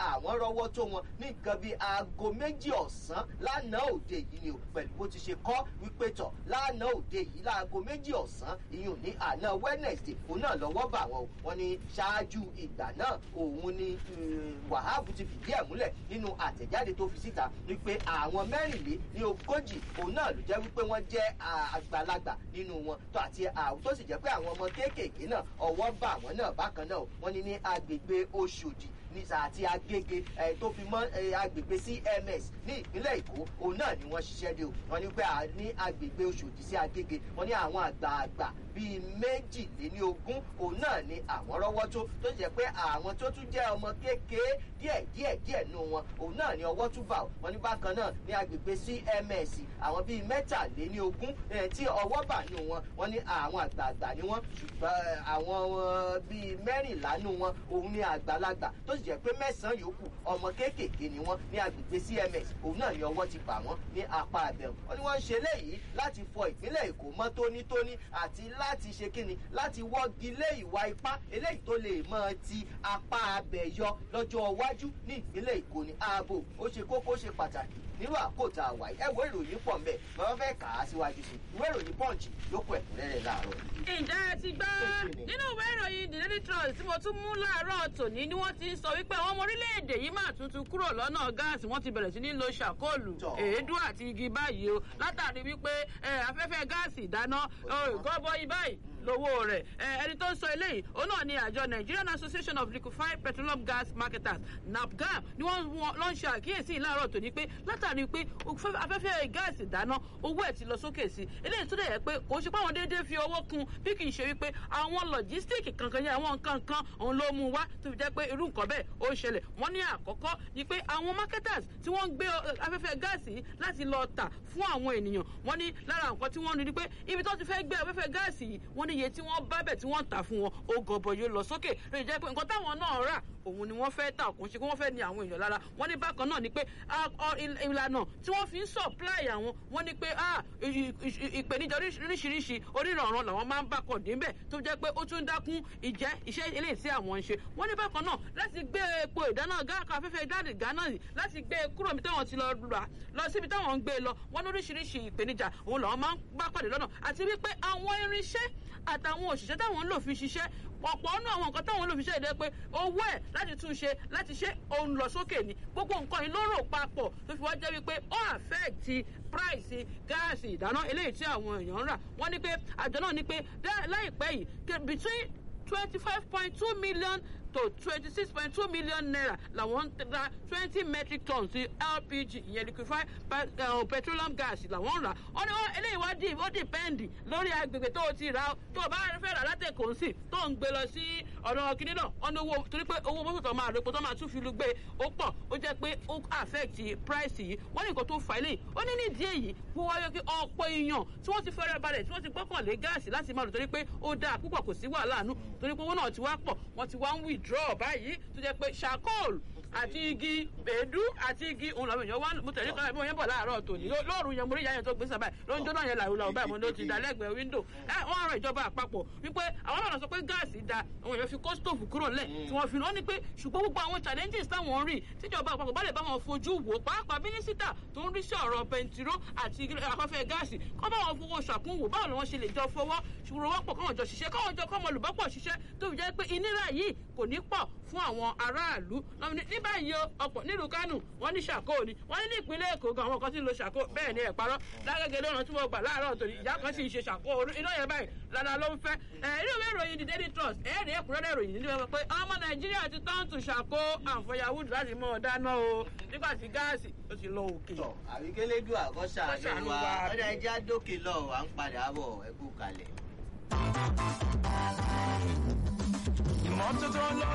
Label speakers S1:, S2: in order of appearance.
S1: àwọn rọ́wọ́ tó wọn ní nǹkan bíi aago 2 ọ̀sán lánàá òde yìí ni o pẹ̀lú bó ti ṣe kọ́ wípé tọ̀ lánàá òde yìí láago 2 ọ̀sán ìyún ní àná Wednesday òun náà lọ́wọ́ bà wọ́n o wọ́n ní ṣáájú ìgbà náà òun ni Wahab ti fìdí ẹ̀ múlẹ̀ nínú àtẹ̀jáde tó fi síta wípé àwọn 24 òun náà ló jẹ́ wípé wọ́n jẹ́ àgbàlagbà nínú wọn tó àti àwọn tó sì jẹ́ pé àwọn ọmọ kéékèèké náà ọwọ́ bà wọ́n náà bákan náà wọ́n ní agbègbè Òṣòdì nísà àti Agége tó fi mọ́ agbègbè CMS ní ìpínlẹ̀ Èkó òun náà ni wọ́n ṣiṣẹ́ dé o wọ́n ní pé ní agbègbè Òṣòdì sí Agége wọ́n ní àwọn àgbààgbà bíi 22 òun náà ni àwọn rọ́wọ́ tó jẹ́ pé àwọn tó tún jẹ́ ọmọ kékeré díẹ̀ nù wọn òun náà ni ọwọ́ tún bà wọ́n ní bákan náà ní agbègbè CMS àwọn bíi 23 tí ọwọ́ bà nù wọn wọ́n ní àwọn àgbààgbà ni wọ́n ṣùgbọ́n àwọn bíi 14 nù wọn òun ni àgbàlagbà tó sì jẹ́ pé 9 yòókù ọmọ kéékèèké ni wọ́n ní agbègbè CMS òun náà ni ọwọ́ ti bà wọ́n ní apá abẹ́hùn wọ́n ní wọ́n ń ṣe léyìí láti fọ ìpínlẹ̀ Èkó mọ́ tónítóní àti láti ṣe kíni láti wọ́gi lé ìwà ipá eléyìí tó lè mọ́ ti apá abẹ́ yọ lọ́jọ́ iwájú ní ìpínlẹ̀ Èkó ní ààbò ó ṣe kókó ṣe pàtàkì nínú àkótá àwáyé ẹ̀wọ̀ ìròyìn pọ̀ mbẹ́ bàbá fẹ́ kà á síwájú sí ìwé ìròyìn Punch ló kọ ẹ̀kúnrẹ́rẹ́ láàárọ̀.
S2: ǹjẹ́ ẹ ti gbọ́ nínú ìwé ìròyìn The Daily Trust tí mo tún mú láàárọ̀ tòní ni wọ́n ti ń sọ wípé àwọn ọmọ orílẹ̀-èdè yìí máa tuntun kúrò lọ́nà gáàsì wọ́n ti bẹ̀rẹ̀ sí ní lo ṣàkóòlù èédú àti igi báyìí o látàrí wípé afẹ́fẹ́ gáàsì ìdáná gọ́bọ́í báyìí lówó rẹ̀ ẹni tó ń sọ eléyìí òun náà ni àjọ Nigerian Association of Liquefied Petroleum Gas Marketers NAPGAM ni wọ́n lọ ń ṣe àkíyèsí láàárọ̀ tòní pé látàrí pé afẹ́fẹ́ gáàsì ìdáná owó ẹ̀ ti lọ sókè sí eléyìí tó dẹ̀ yẹ pé kò ṣe pé àwọn déédéé fi owó kún bí kì í ṣe wípé àwọn lọ́jístíìkì kankan yẹn àwọn nǹkan kan òun ló mú wá tó fi jẹ́ pé irú nǹkan bẹ́ẹ̀ ó ń ṣẹlẹ̀ wọ́n ní àkọ́kọ́ ni pé àwọn marketers tí wọ́n ń gbé afẹ́fẹ́ gáàsì láti lọ tà fún àwọn ènìyàn wọ́n ní lára nǹkan tí wọ́n rí ni pé ibi tó ti fẹ́ gbé afẹ́fẹ́ gáàsì yìí wọ́n ní iye tí wọ́n bá bẹ̀ tí wọ́n tà fún wọn ó gọbọ yóò lọ sókè lóye jẹ́ pé nǹkan táwọn náà rà òun ni wọ́n fẹ́ tà kò ṣe pé wọ́n fẹ́ ní àwọn èèyàn lára wọ́n ní bákan náà ni pé ìlànà tí wọ́n fi ń supply àwọn wọ́n ní pé ìpèníjà oríṣiríṣi oríranran làwọn máa ń bá kọ̀ níbẹ̀ tó jẹ́ pé ó tún dákún iṣẹ́ eléyìí tí àwọn ń ṣe wọ́n ní bákan náà láti gbé epo ìdáná gáàkà afẹ́fẹ́ jáde gánà yìí láti gbé kúrò níbi táwọn ti lọ síbi táwọn ń gbé lọ wọ́n ní oríṣiríṣi ìpèníjà òun làwọn máa ń bá pàdé lọ́nà àti wípé àwọn irinṣẹ́ àtàwọn òṣìṣẹ́ táwọn ń lò fi ṣiṣẹ́ ọ̀pọ̀ ọ̀nà àwọn nǹkan táwọn ń lò fi ṣe ìdẹ́ pé owó ẹ̀ láti tún ṣe láti ṣe òun lọ sókè ni gbogbo nǹkan yìí ló rò papọ̀ tó fi wá jẹ́ wípé ó affect price gáàsì ìdáná eléyìí tí àwọn èèyàn ń rà wọ́n ní pé àjọ náà ní pé láìpẹ́ yìí between 25.2 million to 26.2 million naira làwọn ń ra 20 metric tons ti LPG ìyẹn liquefied petroleum gas làwọn ń rà ó ní eléyìí wá ó dìpẹ́ǹdì lórí agbègbè tó o ti rà tó o bá fẹ́ rà látẹ̀kọ̀ ń sìn tó ń gbé lọ sí ọ̀nà kìnínní náà wọ́n ní owó torí pé owó mọ́tò tó máa repo tó máa tún fi lu gbé ó pọ̀ ó jẹ́ pé ó affect price yìí wọ́n ní nǹkan tó fà eléyìí ó ní nídìí èyí wọ́n wáyé pé ọ̀pọ̀ èèyàn tí wọ́n ti fẹ́rẹ̀ balẹ̀ tí wọ́n ti gbọ́kànlé gáàsì láti máa lò torí pé ó dáa púpọ̀ kò sí wàhálà àánú torí pé owó náà ti wá pọ̀ wọ́n ti wá ń withdraw báyìí tó jẹ́ pé charcoal àti igi èédú àti igi òun làwọn èèyàn wá mo tẹ̀lé kan bí wọ́n yẹn bọ̀ láàárọ̀ tòní lóòrùn yẹn mo rí ìyá yẹn tó gbé sábà ló ń jóná yẹn làwùlà báyìí mo ló ti dá lẹ́gbẹ̀ẹ́ window wọ́n rán ìjọba àpapọ̀ wípé àwọn náà sọ pé gáàsì da àwọn èèyàn fi kó stóòfù kúrò lẹ̀ tí wọ́n fi wọ́n ní pé ṣùgbọ́n gbogbo àwọn challenges táwọn ń rí tíjọba àpapọ̀ bá lè bá wọn fojú wò pàápàá mínísítà tó ń rí sí ọ̀rọ̀ bẹntiró àti afẹ́fẹ́ gáàsì kọ́ bá wọn fowó ṣàkúnwò báwo ni wọ́n ṣe lè jọ fọwọ́ ṣùgbọ́n wọ́n pọ̀ káwọn jọ ṣiṣẹ́ káwọn jọ kọ́mọ olùbọ́pọ̀ ṣiṣẹ́ tó fi jẹ́ pé ìnira yìí kò ní pọ̀ fún àwọn aráàlú ní báyìí ọ̀pọ̀ nílùú Kánò wọ́n ní ṣàkó ni wọ́n ní ìpínlẹ̀ Èkó gan àwọn kan sì ń lo ṣàkó bẹ́ẹ̀ ni ẹ̀parọ́ lágẹ́gẹ́ lọ́nà tí mo gbà láàárọ̀ tòní ìyá kan sì ń ṣe ṣàkó iná yẹn báyìí lára ló ń fẹ́ inú ìwé ìròyìn The Daily Trust ẹ̀ẹ́dì ẹ̀kúnrẹ́rẹ́ ìròyìn nílé wọn pé ọmọ Nàìjíríà ti tán tù ṣàkó àǹfọ̀yàwó láti mọ̀ dáná o nígbà tí gáàsì ó ti lọ òkè.
S1: àbíkélédù àkọ́ṣà ni wa ọ̀dà ẹja dókè lọ́ọ̀ à ń padà bọ̀ ẹ̀kú kalẹ̀. ìmọ́tótó